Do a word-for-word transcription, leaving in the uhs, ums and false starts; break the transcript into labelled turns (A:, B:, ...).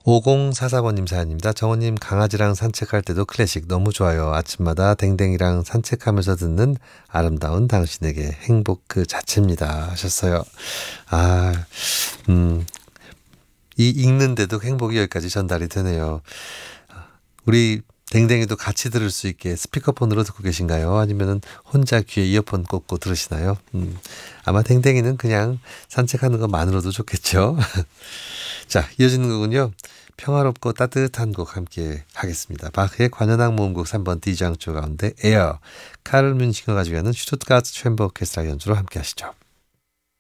A: 오공사사 번님 사연입니다. 정원님, 강아지랑 산책할 때도 클래식 너무 좋아요. 아침마다 댕댕이랑 산책하면서 듣는 아름다운 당신에게 행복 그 자체입니다 하셨어요. 아, 음, 이 읽는데도 행복이 여기까지 전달이 되네요. 우리 댕댕이도 같이 들을 수 있게 스피커폰으로 듣고 계신가요? 아니면은 혼자 귀에 이어폰 꽂고 들으시나요? 음, 아마 댕댕이는 그냥 산책하는 것만으로도 좋겠죠. 자, 이어지는 곡은요. 평화롭고 따뜻한 곡 함께 하겠습니다. 바흐의 관현악 모음곡 삼 번 D장조 가운데 에어, 카를 뮌징어가 지휘하는 슈투트가르트 챔버 오케스트라 연주로 함께 하시죠.